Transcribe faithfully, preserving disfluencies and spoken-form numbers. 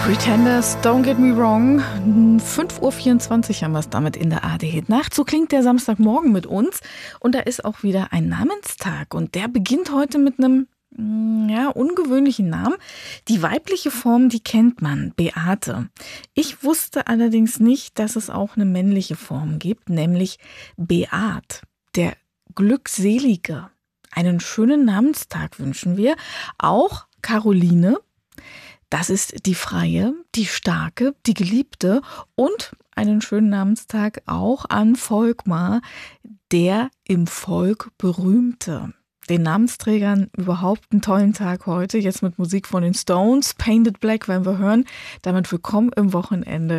Pretenders, Don't Get Me Wrong. fünf Uhr vierundzwanzig haben wir es damit in der A R D-Hit-Nacht. So klingt der Samstagmorgen mit uns. Und da ist auch wieder ein Namenstag. Und der beginnt heute mit einem ja, ungewöhnlichen Namen. Die weibliche Form, die kennt man, Beate. Ich wusste allerdings nicht, dass es auch eine männliche Form gibt, nämlich Beat, der Glückselige. Einen schönen Namenstag wünschen wir. Auch Caroline. Das ist die Freie, die Starke, die Geliebte und einen schönen Namenstag auch an Volkmar, der im Volk Berühmte. Den Namensträgern überhaupt einen tollen Tag heute, jetzt mit Musik von den Stones. Painted Black werden wir hören. Damit willkommen im Wochenende.